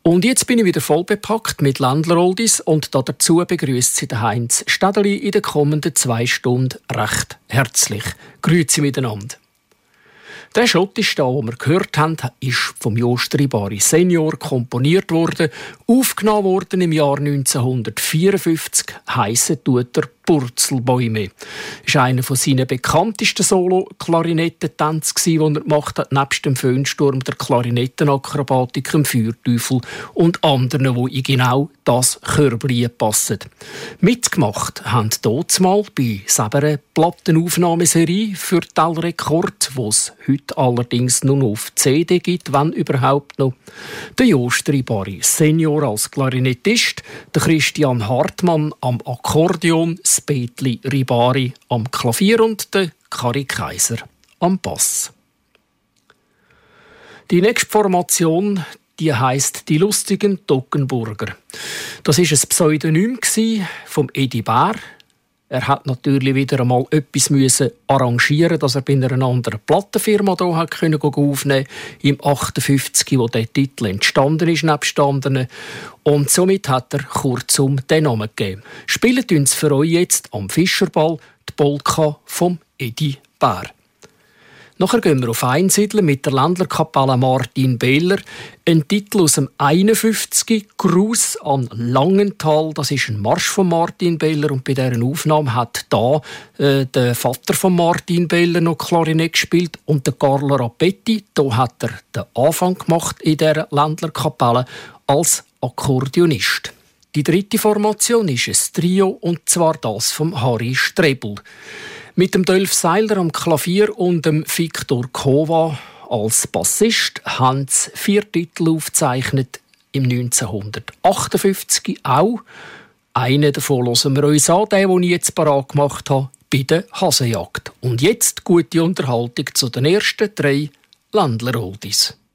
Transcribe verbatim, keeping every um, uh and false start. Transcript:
Und jetzt bin ich wieder voll bepackt mit Ländler-Oldies und dazu begrüßt Sie den Heinz Städeli in den kommenden zwei Stunden recht herzlich. Grüezi miteinander. Der schottische, den wir gehört haben, ist vom Jost Ribari Senior komponiert worden, aufgenommen worden im Jahr neunzehnhundertvierundfünfzig, heissen tut er Purzelbäume. Das war einer seiner bekanntesten Solo-Klarinettentänze, die er gemacht hat, nebst dem Föhnsturm, der Klarinettenakrobatik, dem Feuerteufel und anderen, die in genau das Körbchen passen. Mitgemacht haben dort mal bei selber Plattenaufnahmeserie für Telrekord, die es heute allerdings nur noch auf C D gibt, wenn überhaupt noch. Der Jost Ribari Senior als Klarinettist, der Christian Hartmann am Akkordeon, das Betli Ribari am Klavier und der Kari Kaiser am Bass. Die nächste Formation, die heisst «Die lustigen Toggenburger». Das war ein Pseudonym vom Edi Bär. Er hat natürlich wieder einmal etwas müssen arrangieren, dass er bei einer anderen Plattenfirma hier hat können aufnehmen im achtundfünfzig, wo der Titel entstanden ist, nebst anderen. Und somit hat er kurzum den Namen gegeben. Spielen uns für euch jetzt am Fischerball die Polka vom Edi Bär. Nachher gehen wir auf Einsiedeln mit der Ländlerkapelle Martin Behler. Ein Titel aus dem einundfünfzig, «Gruß an Langenthal». Das ist ein Marsch von Martin Behler und bei dieser Aufnahme hat da äh, der Vater von Martin Behler noch Klarinett gespielt und der Carlo Rapetti. Da hat er den Anfang gemacht in der Ländlerkapelle als Akkordeonist. Die dritte Formation ist ein Trio und zwar das von Harry Strebel. Mit dem Dolf Seiler am Klavier und dem Viktor Kova als Bassist haben sie vier Titel aufgezeichnet im neunzehnhundertachtundfünfzig auch. Einen davon hören wir uns an, den, den ich jetzt parat gemacht habe, bei der Hasenjagd. Und jetzt gute Unterhaltung zu den ersten drei Ländler-Oldies.